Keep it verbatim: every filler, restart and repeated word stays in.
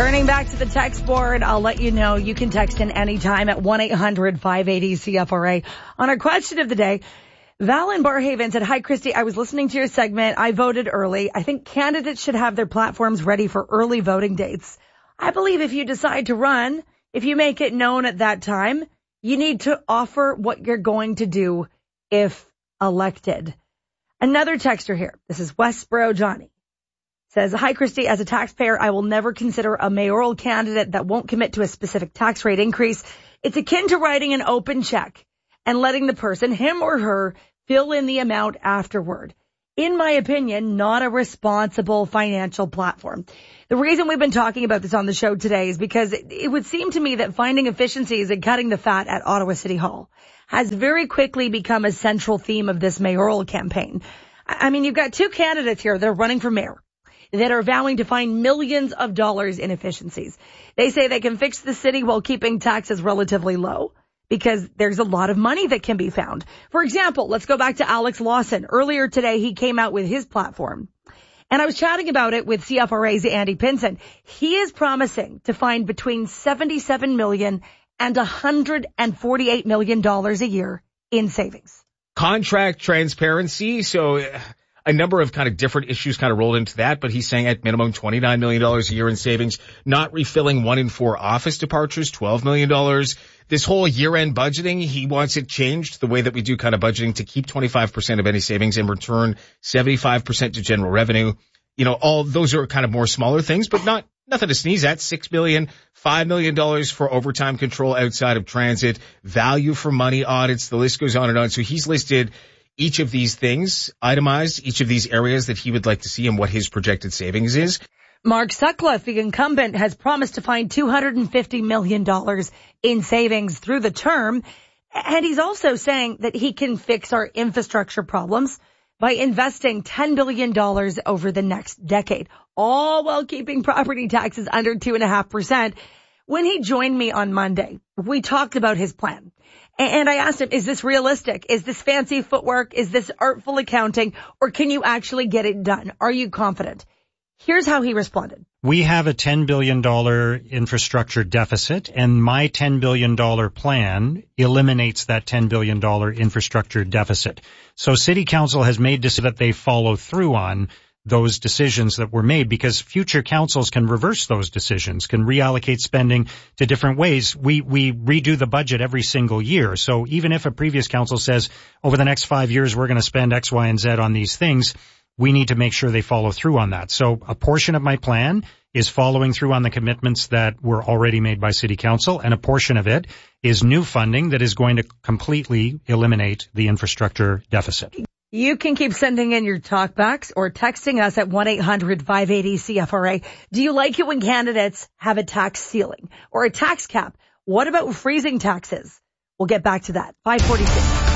Turning back to the text board, I'll let you know you can text in anytime at one eight hundred five eight zero C F R A. On our question of the day, Val in Barhaven said, hi, Christy, I was listening to your segment. I voted early. I think candidates should have their platforms ready for early voting dates. I believe if you decide to run, if you make it known at that time, you need to offer what you're going to do if elected. Another texter here. This is Westboro Johnny. Says, hi, Christy, as a taxpayer, I will never consider a mayoral candidate that won't commit to a specific tax rate increase. It's akin to writing an open check and letting the person, him or her, fill in the amount afterward. In my opinion, not a responsible financial platform. The reason we've been talking about this on the show today is because it, it would seem to me that finding efficiencies and cutting the fat at Ottawa City Hall has very quickly become a central theme of this mayoral campaign. I mean, you've got two candidates here that are running for mayor that are vowing to find millions of dollars in efficiencies. They say they can fix the city while keeping taxes relatively low because there's a lot of money that can be found. For example, let's go back to Alex Lawson. Earlier today, he came out with his platform. And I was chatting about it with C F R A's Andy Pinson. He is promising to find between seventy-seven million dollars and one hundred forty-eight million dollars a year in savings. Contract transparency. So a number of kind of different issues kind of rolled into that, but he's saying at minimum twenty-nine million dollars a year in savings, not refilling one in four office departures, twelve million dollars. This whole year-end budgeting, he wants it changed, the way that we do kind of budgeting, to keep twenty-five percent of any savings and return seventy-five percent to general revenue. You know, all those are kind of more smaller things, but not nothing to sneeze at. Six million dollars, five million dollars for overtime control outside of transit, value for money audits, the list goes on and on. So he's listed each of these things, itemized, each of these areas that he would like to see and what his projected savings is. Mark Sutcliffe, the incumbent, has promised to find two hundred fifty million dollars in savings through the term. And he's also saying that he can fix our infrastructure problems by investing ten billion dollars over the next decade, all while keeping property taxes under two point five percent. When he joined me on Monday, we talked about his plan. And I asked him, is this realistic? Is this fancy footwork? Is this artful accounting? Or can you actually get it done? Are you confident? Here's how he responded. We have a ten billion dollars infrastructure deficit, and my ten billion dollars plan eliminates that ten billion dollars infrastructure deficit. So City Council has made decisions that they follow through on those decisions that were made, because future councils can reverse those decisions, can reallocate spending to different ways. We, we redo the budget every single year. So even if a previous council says over the next five years, we're going to spend X, Y, and Z on these things, we need to make sure they follow through on that. So a portion of my plan is following through on the commitments that were already made by City Council, and a portion of it is new funding that is going to completely eliminate the infrastructure deficit. You can keep sending in your talkbacks or texting us at one eight hundred five eight zero C F R A. Do you like it when candidates have a tax ceiling or a tax cap? What about freezing taxes? We'll get back to that. five forty-six.